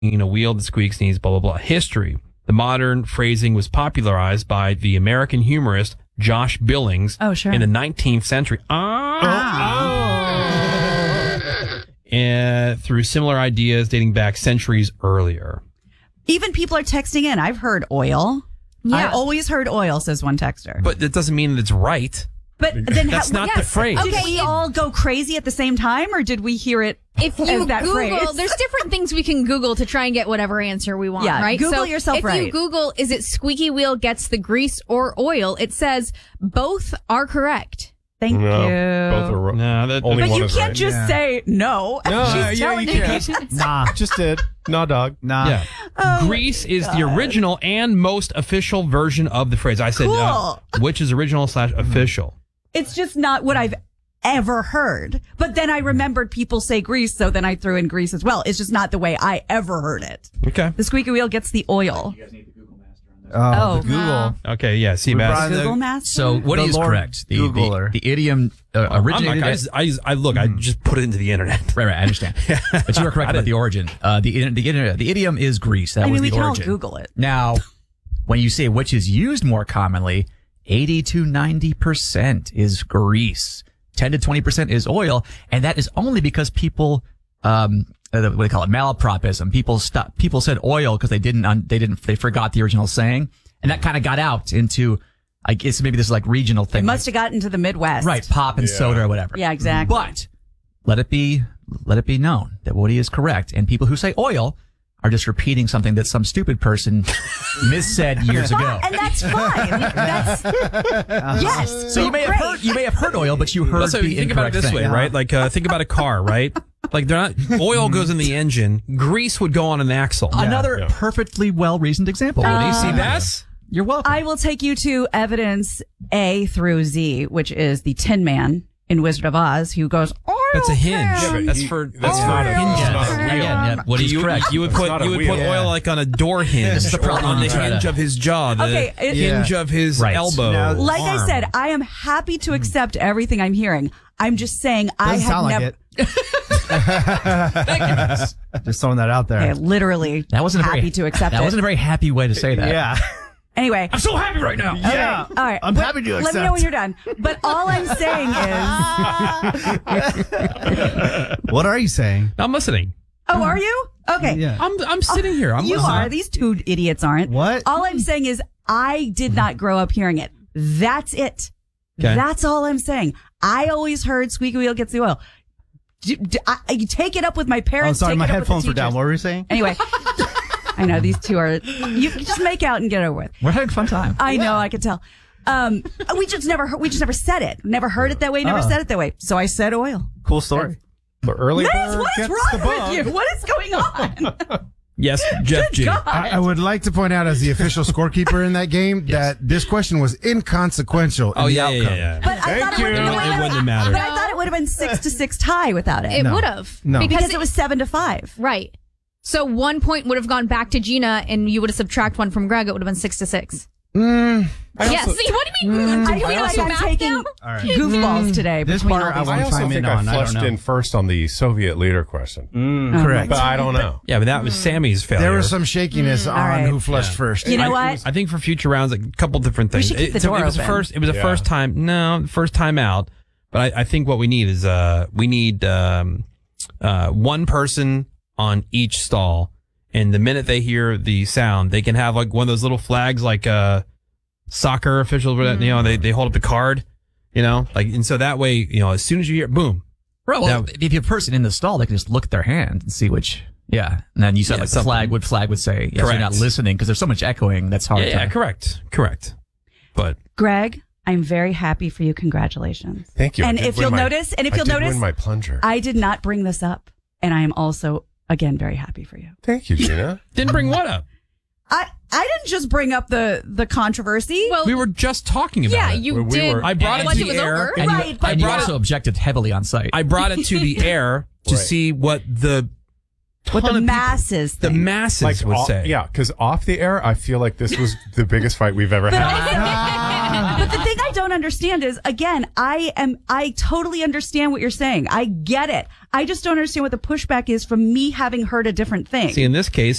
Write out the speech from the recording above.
a wheel that squeaks, sneezes, blah, blah, blah. History. The modern phrasing was popularized by the American humorist Josh Billings in the 19th century. And through similar ideas dating back centuries earlier. Even people are texting in. I've heard oil. Yeah. I always heard oil, says one texter. But that doesn't mean that it's right. But then that's not the phrase. Did we all go crazy at the same time, or did we hear it if you as that Google, phrase? There's different things we can Google to try and get whatever answer we want, right? Google yourself if right. you Google, is it squeaky wheel gets the grease or oil? It says both are correct. Thank you. Both are but you can't just say no. She's telling you can't. Nah, just did. Nah, dog. Nah. Yeah. Grease is the original and most official version of the phrase. I said, which is original / official. It's just not what I've ever heard. But then I remembered people say grease, so then I threw in grease as well. It's just not the way I ever heard it. Okay. The squeaky wheel gets the oil. You guys need the Google Master on this. Google. Okay, yeah, Seabass. Google Master? So what is correct? The idiom originated... I just put it into the internet. Right, I understand. But you were correct about the origin. The idiom is grease. That was the origin. We can all Google it. Now, when you say which is used more commonly, 80 to 90% is grease. 10 to 20% is oil. And that is only because people, what do they call it? Malapropism. People said oil because they forgot the original saying. And that kind of got out into, I guess maybe this is like regional thing. It must have gotten to the Midwest. Right. Pop and soda or whatever. Yeah, exactly. But let it be known that Woody is correct. And people who say oil are just repeating something that some stupid person missaid years ago. And that's fine. Yes. So you may have heard oil, but you heard the think about it this way, right? Like think about a car, right? Like oil goes in the engine, grease would go on an axle. Another perfectly well-reasoned example. Woody, see that? You're welcome. I will take you to evidence A through Z, which is the Tin Man in Wizard of Oz, who goes, that's a hinge. Yeah, that's for hinges. Yeah. What is correct? You would put oil like on a door hinge or on the hinge of his jaw, the hinge of his elbow. Now, like I said, I am happy to accept everything I'm hearing. I'm just saying I have never. Thank you. Just throwing that out there. Okay, literally, that wasn't happy to accept. That wasn't a very happy way to say that. Yeah. Anyway, I'm so happy right now. Yeah. All right. I'm happy to accept. Let me know when you're done. But all I'm saying is. What are you saying? I'm listening. Oh, are you? Okay. Yeah. I'm sitting here. I'm listening. are. These two idiots aren't. What? All I'm saying is I did not grow up hearing it. That's it. Okay. That's all I'm saying. I always heard squeaky wheel gets the oil. You take it up with my parents. Oh, sorry, take my it up headphones with were the down. teachers. What were you saying? Anyway. I know these two are. You just make out and get over with. We're having a fun time. I know. I can tell. We just never said it. Never heard it that way. Never said it that way. So I said oil. Cool story. But early bird What is gets wrong the bug. with you? What is going on? Yes, Jeff G. God. I would like to point out, as the official scorekeeper in that game, that this question was inconsequential in the outcome. But I thought it wouldn't have mattered. But I thought it would have been 6-6 tie without it. It would have. No. Because it was 7-5. Right. So 1 point would have gone back to Gina, and you would have subtract 1 from Greg. It would have been 6-6. Yes. See, what do you mean? I feel like I'm taking goofballs today. This between part all I these want to also chime think in I on. I don't flushed know. in first on the Soviet leader question. Correct. But I don't know. Yeah, but that was Sammy's failure. There was some shakiness on right. who flushed first. You know what? I think for future rounds, a couple different things. We should keep the door it was open. It was a first time. No, first time out. But I think what we need is one person on each stall, and the minute they hear the sound, they can have like one of those little flags, like soccer officials. They hold up the card, and so that way, as soon as you hear, boom. Right. Well, if you have a person in the stall, they can just look at their hand and see which. Yeah, and then you said the flag would say, yes, you're not listening because there's so much echoing. That's hard. Yeah, correct. But Greg, I'm very happy for you. Congratulations. Thank you. And if you'll notice, I did win my plunger. I did not bring this up, and I am also again very happy for you. Thank you, Gina. Didn't bring what up? I didn't just bring up the controversy. Well, we were just talking about it. You did. I brought it once to the air. Right, you also objected heavily on site. I brought it to the air to see what the masses would say. Yeah, because off the air, I feel like this was the biggest fight we've ever had. But the thing I don't don't understand is, again, I totally understand what you're saying. I get it. I just don't understand what the pushback is from me having heard a different thing. See, in this case,